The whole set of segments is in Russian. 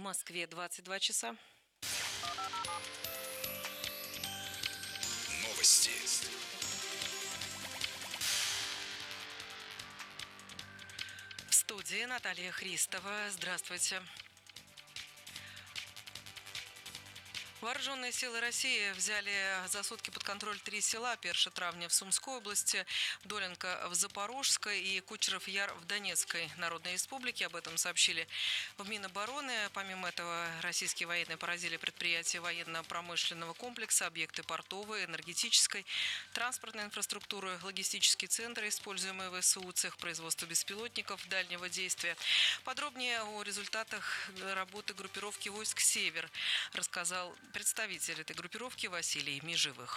Москве 22 часа. Новости. В студии Наталья Христова. Здравствуйте. Вооруженные силы России взяли за сутки под контроль 3 села: Першотравня в Сумской области, Долинка в Запорожской и Кучеров-Яр в Донецкой Народной Республике. Об этом сообщили в Минобороны. Помимо этого, российские военные поразили предприятия военно-промышленного комплекса, объекты портовой, энергетической, транспортной инфраструктуры, логистические центры, используемые ВСУ, цех производства беспилотников дальнего действия. Подробнее о результатах работы группировки войск «Север» рассказал представитель этой группировки Василий Межевых.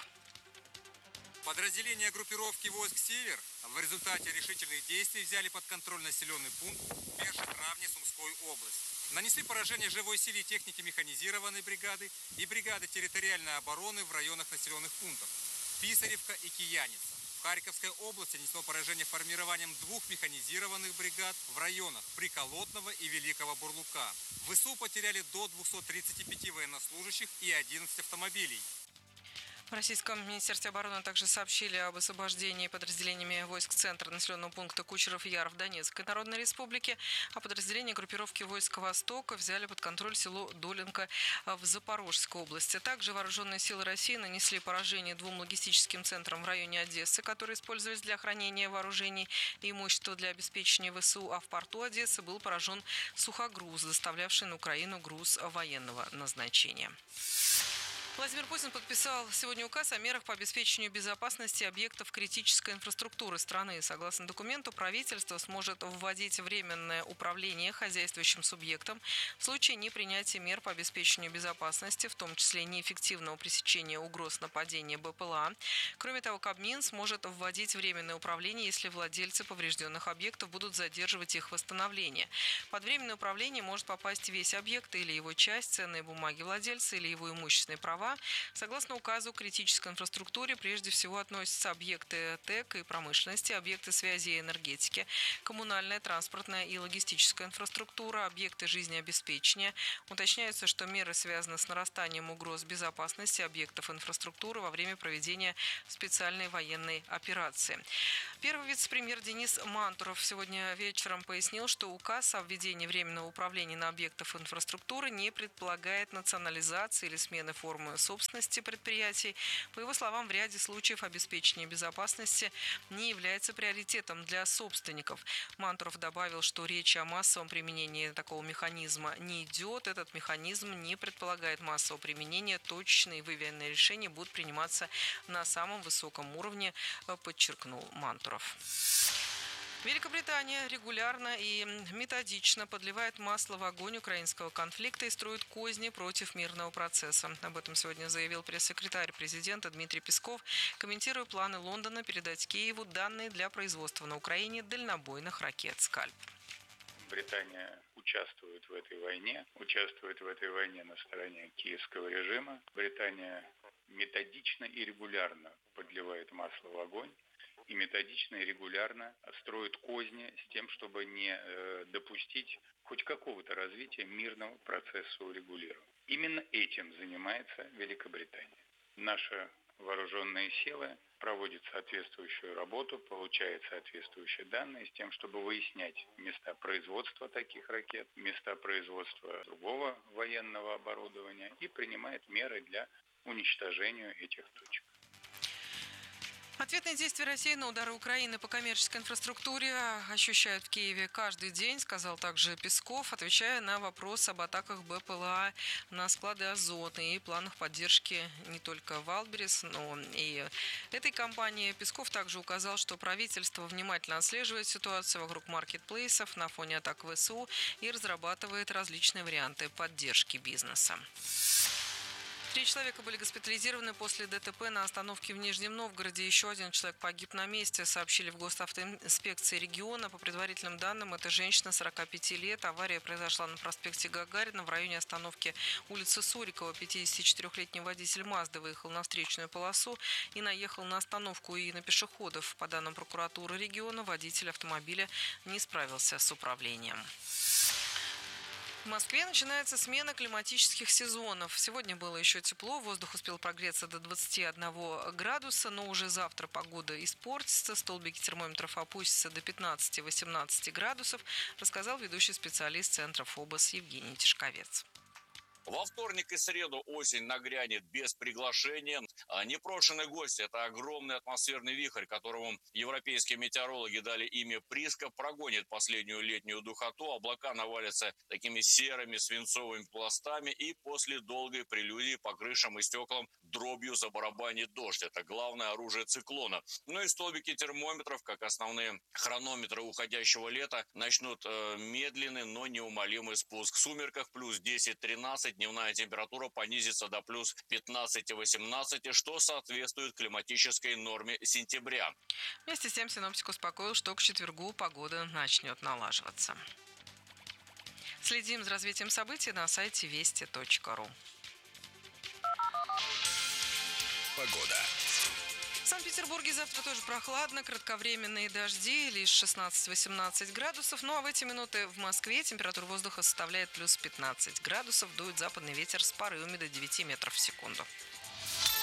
Подразделения группировки войск «Север» в результате решительных действий взяли под контроль населенный пункт Першотравня Сумской области. Нанесли поражение живой силе техники механизированной бригады и бригады территориальной обороны в районах населенных пунктов Писаревка и Кияница. В Харьковской области нанесло поражение формированием 2 механизированных бригад в районах Приколотного и Великого Бурлука. В ВСУ потеряли до 235 военнослужащих и 11 автомобилей. В Российском Министерстве обороны также сообщили об освобождении подразделениями войск центра населенного пункта Кучеров-Яр в Донецкой Народной Республике, а подразделения группировки войск Востока взяли под контроль село Долинка в Запорожской области. Также вооруженные силы России нанесли поражение 2 логистическим центрам в районе Одессы, которые использовались для хранения вооружений и имущества для обеспечения ВСУ, а в порту Одессы был поражен сухогруз, доставлявший на Украину груз военного назначения. Владимир Путин подписал сегодня указ о мерах по обеспечению безопасности объектов критической инфраструктуры страны. Согласно документу, правительство сможет вводить временное управление хозяйствующим субъектом в случае непринятия мер по обеспечению безопасности, в том числе неэффективного пресечения угроз нападения БПЛА. Кроме того, Кабмин сможет вводить временное управление, если владельцы поврежденных объектов будут задерживать их восстановление. Под временное управление может попасть весь объект или его часть, ценные бумаги владельца или его имущественные права. Согласно указу, к критической инфраструктуре прежде всего относятся объекты ТЭК и промышленности, объекты связи и энергетики, коммунальная, транспортная и логистическая инфраструктура, объекты жизнеобеспечения. Уточняется, что меры связаны с нарастанием угроз безопасности объектов инфраструктуры во время проведения специальной военной операции. Первый вице-премьер Денис Мантуров сегодня вечером пояснил, что указ о введении временного управления на объектах инфраструктуры не предполагает национализации или смены формы собственности предприятий. По его словам, в ряде случаев обеспечение безопасности не является приоритетом для собственников. Мантуров добавил, что речь о массовом применении такого механизма не идет. Этот механизм не предполагает массового применения. Точные и выверенные решения будут приниматься на самом высоком уровне, подчеркнул Мантуров. Великобритания регулярно и методично подливает масло в огонь украинского конфликта и строит козни против мирного процесса. Об этом сегодня заявил пресс-секретарь президента Дмитрий Песков, комментируя планы Лондона передать Киеву данные для производства на Украине дальнобойных ракет «Скальп». Британия участвует в этой войне на стороне киевского режима. Британия методично и регулярно подливает масло в огонь и методично и регулярно строит козни с тем, чтобы не допустить хоть какого-то развития мирного процесса урегулирования. Именно этим занимается Великобритания. Наши вооруженные силы проводят соответствующую работу, получают соответствующие данные с тем, чтобы выяснять места производства таких ракет, места производства другого военного оборудования и принимает меры для уничтожения этих точек. Ответные действия России на удары Украины по коммерческой инфраструктуре ощущают в Киеве каждый день, сказал также Песков, отвечая на вопрос об атаках БПЛА на склады «Азот» и планах поддержки не только Валберес, но и этой компании. Песков также указал, что правительство внимательно отслеживает ситуацию вокруг маркетплейсов на фоне атак ВСУ и разрабатывает различные варианты поддержки бизнеса. 3 человека были госпитализированы после ДТП на остановке в Нижнем Новгороде. Еще 1 человек погиб на месте, сообщили в госавтоинспекции региона. По предварительным данным, это женщина 45 лет. Авария произошла на проспекте Гагарина в районе остановки улицы Сурикова. 54-летний водитель «Мазды» выехал на встречную полосу и наехал на остановку и на пешеходов. По данным прокуратуры региона, водитель автомобиля не справился с управлением. В Москве начинается смена климатических сезонов. Сегодня было еще тепло, воздух успел прогреться до 21 градуса, но уже завтра погода испортится, столбики термометров опустятся до 15-18 градусов, рассказал ведущий специалист Центра ФОБОС Евгений Тишковец. Во вторник и среду осень нагрянет без приглашения. Непрошенный гость – это огромный атмосферный вихрь, которому европейские метеорологи дали имя Приска, прогонит последнюю летнюю духоту. Облака навалятся такими серыми свинцовыми пластами, и после долгой прелюдии по крышам и стеклам дробью забарабанит дождь. Это главное оружие циклона. Ну и столбики термометров, как основные хронометры уходящего лета, начнут медленный, но неумолимый спуск. В сумерках плюс 10-13, дневная температура понизится до плюс 15-18, что соответствует климатической норме сентября. Вместе с тем синоптик успокоил, что к четвергу погода начнет налаживаться. Следим за развитием событий на сайте вести.ру. Погода. В Санкт-Петербурге завтра тоже прохладно, кратковременные дожди, лишь 16-18 градусов. Ну а в эти минуты в Москве температура воздуха составляет плюс 15 градусов. Дует западный ветер с порывами до 9 метров в секунду.